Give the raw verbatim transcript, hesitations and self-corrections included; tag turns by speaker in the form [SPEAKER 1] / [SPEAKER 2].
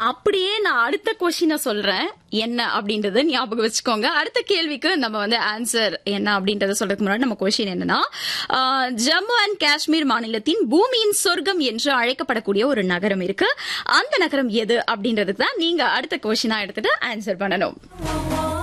[SPEAKER 1] அப்படியே நான் அடுத்த கொஸ்டினை சொல்றேன் என்ன அப்படின்றத ஞாபகம் வச்சுக்கோங்க. அடுத்த கேள்விக்கு நம்ம வந்து ஆன்சர் என்ன அப்படின்றத சொல்றதுக்கு முன்னாடி நம்ம கொஸ்டின் என்னன்னா, ஜம்மு அண்ட் காஷ்மீர் மாநிலத்தின் பூமியின் சொர்க்கம் என்று அழைக்கப்படக்கூடிய ஒரு நகரம் இருக்கு. அந்த நகரம் எது அப்படின்றதுக்கு தான் நீங்க அடுத்த கொஸ்டினா எடுத்துட்டு ஆன்சர் பண்ணணும்.